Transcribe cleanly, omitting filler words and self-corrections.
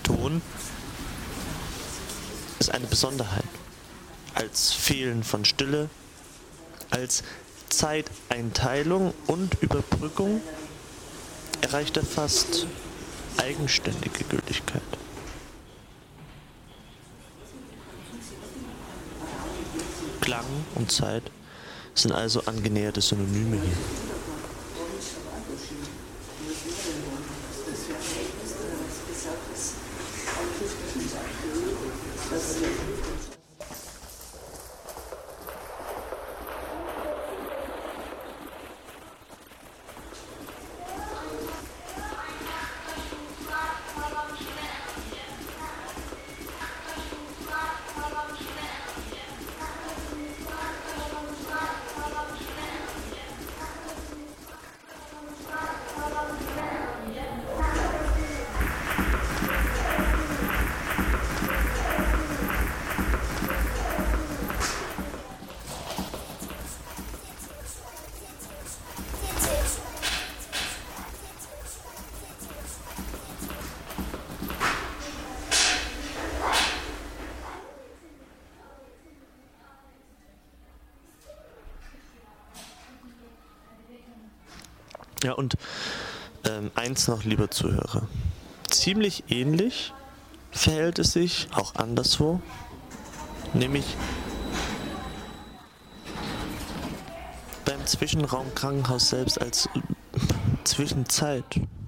Ton ist eine Besonderheit. Als Fehlen von Stille, als Zeiteinteilung und Überbrückung erreicht er fast eigenständige Gültigkeit. Klang und Zeit sind also angenäherte Synonyme hier. Ja, und eins noch, lieber Zuhörer. Ziemlich ähnlich verhält es sich auch anderswo, nämlich beim Zwischenraum Krankenhaus selbst als Zwischenzeit.